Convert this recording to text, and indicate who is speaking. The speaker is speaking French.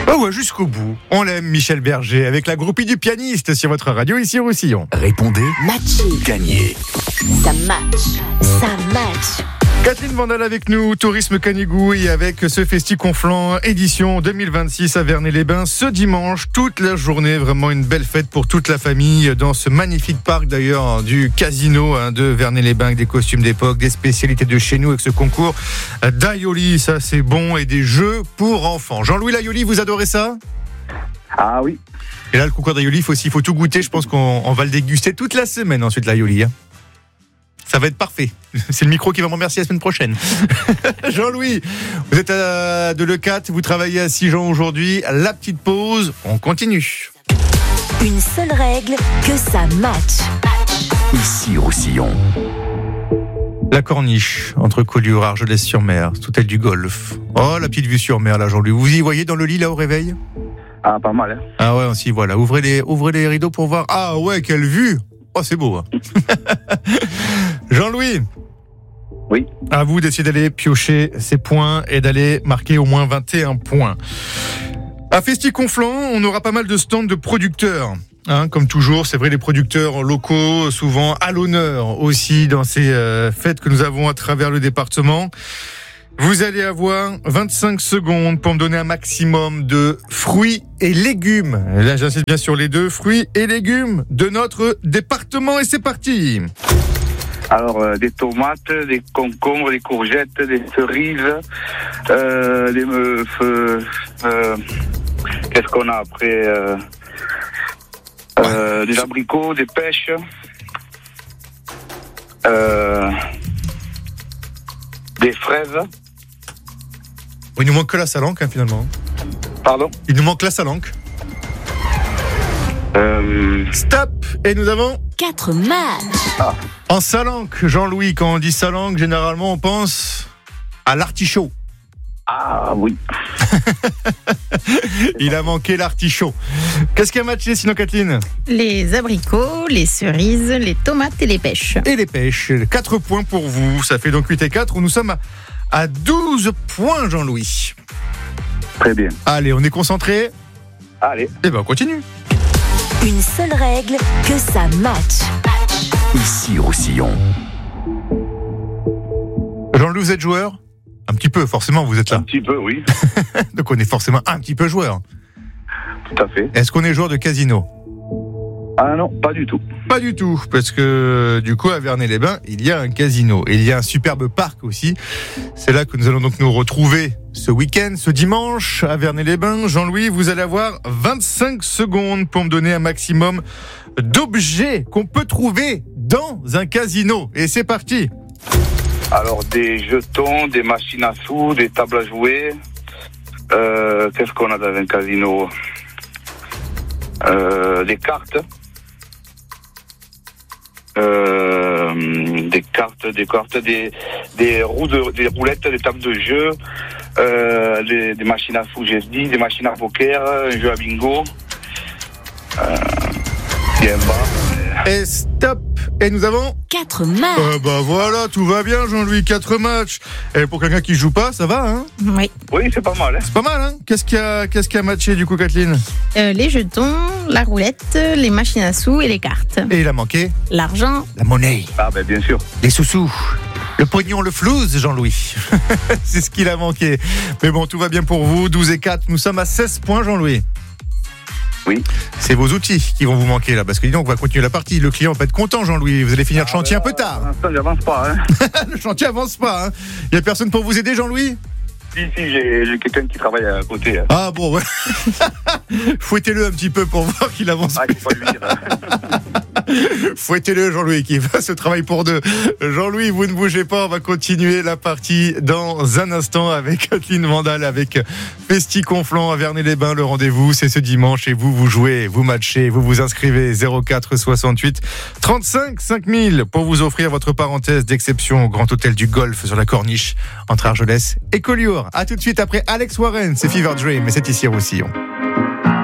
Speaker 1: Oh ouais, jusqu'au bout. On l'aime, Michel Berger, avec la groupie du pianiste sur votre radio ici au Roussillon.
Speaker 2: Répondez,
Speaker 3: Matché.
Speaker 2: gagnez.
Speaker 3: Ça match. Ça match.
Speaker 1: Kathleen Vandal avec nous, Tourisme Canigou, avec ce Festi Conflans édition 2026 à Vernet-les-Bains ce dimanche, toute la journée, vraiment une belle fête pour toute la famille dans ce magnifique parc d'ailleurs du casino de Vernet-les-Bains avec des costumes d'époque, des spécialités de chez nous avec ce concours d'Aioli, ça c'est bon, et des jeux pour enfants. Jean-Louis Laioli, vous adorez ça ?
Speaker 4: Ah oui.
Speaker 1: Et là le concours d'Aioli, il faut tout goûter, je pense qu'on va le déguster toute la semaine ensuite l'Aioli. Ça va être parfait. C'est le micro qui va me remercier la semaine prochaine. Jean-Louis, vous êtes à de Leucate, vous travaillez à Sigean aujourd'hui. La petite pause, on continue.
Speaker 3: Une seule règle, que ça match.
Speaker 2: Ici Roussillon.
Speaker 1: La Corniche, entre Collioure, Argelès-sur-Mer, c'est hôtel du Golfe. Oh, la petite vue sur mer là, Jean-Louis. Vous y voyez dans le lit là au réveil ?
Speaker 4: Ah, pas mal, hein.
Speaker 1: Ah ouais, on s'y voit là. Ouvrez les rideaux pour voir. Ah ouais, quelle vue ! Oh, c'est beau. Hein. Jean-Louis.
Speaker 4: Oui.
Speaker 1: À vous d'essayer d'aller piocher ces points et d'aller marquer au moins 21 points. À Festi Conflans, on aura pas mal de stands de producteurs. Comme toujours, c'est vrai, les producteurs locaux, souvent à l'honneur aussi dans ces fêtes que nous avons à travers le département. Vous allez avoir 25 secondes pour me donner un maximum de fruits et légumes. Et là, j'insiste bien sur les deux, fruits et légumes de notre département. Et c'est parti.
Speaker 4: Alors, des tomates, des concombres, des courgettes, des cerises, qu'est-ce qu'on a après des abricots, des pêches, des fraises.
Speaker 1: Il nous manque que la salanque, finalement.
Speaker 4: Pardon ?
Speaker 1: Il nous manque la salanque. Stop. Et nous avons
Speaker 3: 4 matchs.
Speaker 1: en salanque. Jean-Louis, quand on dit salanque, généralement on pense à l'artichaut.
Speaker 4: Ah oui.
Speaker 1: Il a manqué l'artichaut. Qu'est-ce qui a matché sinon, Kathleen ?
Speaker 5: Les abricots, les cerises, les tomates et les pêches.
Speaker 1: Et les pêches. 4 points pour vous. Ça fait donc 8 et 4. Nous sommes à 12 points, Jean-Louis.
Speaker 4: Très bien.
Speaker 1: Allez, on est concentré.
Speaker 4: Allez.
Speaker 1: Eh ben, on continue.
Speaker 3: Une seule règle, que ça match.
Speaker 2: Ici Roussillon.
Speaker 1: Jean-Louis, vous êtes joueur ? Un petit peu, forcément, vous êtes là.
Speaker 4: Un petit peu, oui.
Speaker 1: Donc on est forcément un petit peu joueur.
Speaker 4: Tout à fait.
Speaker 1: Est-ce qu'on est joueur de casino ?
Speaker 4: Ah non, pas du tout.
Speaker 1: Pas du tout, parce que du coup à Vernet-les-Bains, il y a un casino et il y a un superbe parc aussi. C'est là que nous allons donc nous retrouver ce week-end, ce dimanche à Vernet-les-Bains. Jean-Louis, vous allez avoir 25 secondes pour me donner un maximum d'objets qu'on peut trouver dans un casino. Et c'est parti.
Speaker 4: Alors, des jetons, des machines à sous, des tables à jouer. Qu'est-ce qu'on a dans un casino ? Des cartes. Des roulettes, des tables de jeu, des machines à sous, j'ai dit, des machines à poker, un jeu à bingo. Bien bas.
Speaker 1: Et stop. Et nous avons
Speaker 3: 4 matchs.
Speaker 1: bah voilà, tout va bien, Jean-Louis, 4 matchs. Et pour quelqu'un qui joue pas, ça va, hein ?
Speaker 5: Oui.
Speaker 4: Oui, c'est pas mal, hein.
Speaker 1: C'est pas mal, hein ? Qu'est-ce qui a matché, du coup, Kathleen ?
Speaker 5: Les jetons, la roulette, les machines à sous et les cartes.
Speaker 1: Et il a manqué
Speaker 5: L'argent.
Speaker 1: la monnaie,
Speaker 4: Ah ben bien sûr.
Speaker 1: les sous-sous, le pognon, le flouze, Jean-Louis. C'est ce qu'il a manqué. Mais bon, tout va bien pour vous, 12 et 4. Nous sommes à 16 points, Jean-Louis.
Speaker 4: Oui.
Speaker 1: C'est vos outils qui vont vous manquer, là, parce que dis donc, on va continuer la partie. Le client va pas être content, Jean-Louis. Vous allez finir le chantier un peu tard.
Speaker 4: Pour l'instant, j'avance pas, hein.
Speaker 1: Le chantier avance pas, hein. Il y a personne pour vous aider, Jean-Louis ?
Speaker 4: Si, j'ai quelqu'un qui travaille à côté. Hein.
Speaker 1: Ah bon, ouais. Fouettez-le un petit peu pour voir qu'il avance.
Speaker 4: Ah, il faut pas lui dire. Hein.
Speaker 1: Fouettez-le, Jean-Louis, qui fasse ce travail pour deux. Jean-Louis, vous ne bougez pas, on va continuer la partie dans un instant avec Kathleen Vandal, avec Festi Conflans à Vernet-les-Bains. Le rendez-vous, c'est ce dimanche et vous jouez, vous matchez, vous vous inscrivez 04 68 35 5000 pour vous offrir votre parenthèse d'exception au Grand Hôtel du Golfe sur la Corniche entre Argelès et Collioure. A tout de suite après Alex Warren, c'est Fever Dream et c'est ici Roussillon.